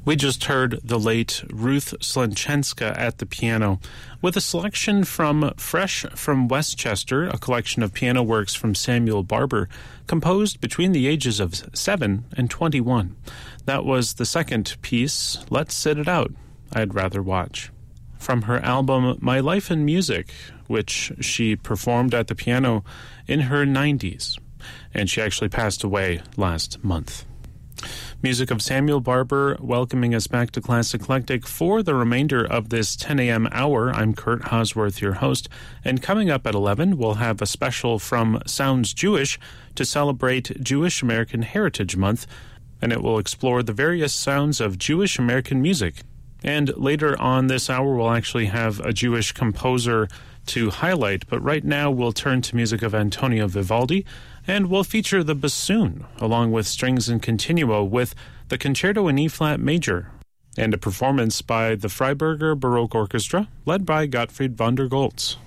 We just heard the late Ruth Slenchenska at the piano with a selection from Fresh from Westchester, a collection of piano works from Samuel Barber, composed between the ages of 7 and 21. That was the second piece, Let's Sit It Out, I'd Rather Watch, from her album My Life in Music, which she performed at the piano in her 90s, and she actually passed away last month. Music of Samuel Barber welcoming us back to Classic Eclectic for the remainder of this 10 a.m. hour. I'm Kurt Hosworth, your host, and coming up at 11, we'll have a special from Sounds Jewish to celebrate Jewish American Heritage Month, and it will explore the various sounds of Jewish American music. And later on this hour, we'll actually have a Jewish composer to highlight, but right now we'll turn to music of Antonio Vivaldi, and we'll feature the bassoon, along with strings and continuo, with the Concerto in E-flat major, and a performance by the Freiburger Baroque Orchestra, led by Gottfried von der Goltz.